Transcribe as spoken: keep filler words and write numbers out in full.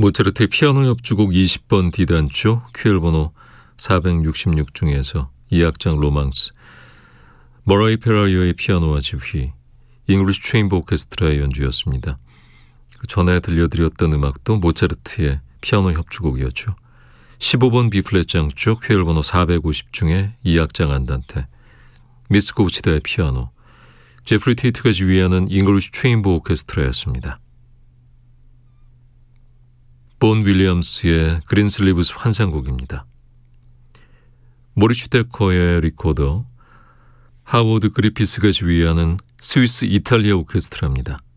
모차르트의 피아노 협주곡 이십 번 D단조 큐엘 번호 사백육십육 중에서 이 악장 로망스, 머라이 페라이어의 피아노와 지휘, 잉글리시 체인버 오케스트라의 연주였습니다. 그 전에 들려드렸던 음악도 모차르트의 피아노 협주곡이었죠. 십오 번 B플랫 장조 큐엘 번호 사백오십 중에 이 악장 안단테, 미스 고우치다의 피아노, 제프리 테이트가 지휘하는 잉글리시 체인버 오케스트라였습니다. 본 윌리엄스의 그린슬리브스 환상곡입니다. 모리슈 데커의 리코더, 하워드 그리피스가 지휘하는 스위스 이탈리아 오케스트라입니다.